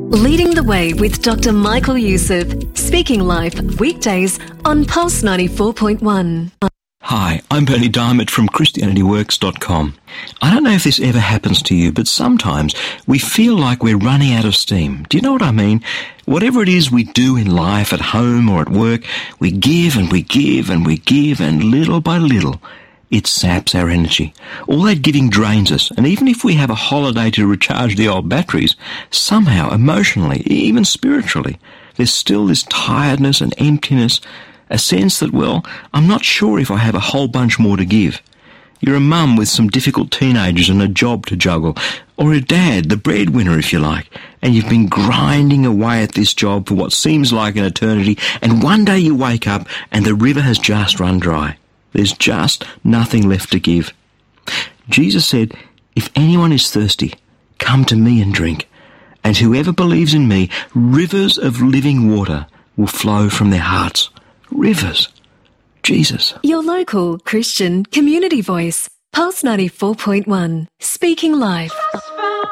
Leading the Way with Dr. Michael Youssef, speaking live weekdays on Pulse 94.1. Hi, I'm Bernie Diamond from ChristianityWorks.com. I don't know if this ever happens to you, but sometimes we feel like we're running out of steam. Do you know what I mean? Whatever it is we do in life, at home or at work, we give and we give and we give, and little by little, it saps our energy. All that giving drains us, and even if we have a holiday to recharge the old batteries, somehow, emotionally, even spiritually, there's still this tiredness and emptiness, a sense that, well, I'm not sure if I have a whole bunch more to give. You're a mum with some difficult teenagers and a job to juggle, or a dad, the breadwinner if you like, and you've been grinding away at this job for what seems like an eternity, and one day you wake up and the river has just run dry. There's just nothing left to give. Jesus said, "If anyone is thirsty, come to me and drink, and whoever believes in me, rivers of living water will flow from their hearts." Rivers. Jesus. Your local Christian community voice, Pulse 94.1, speaking live.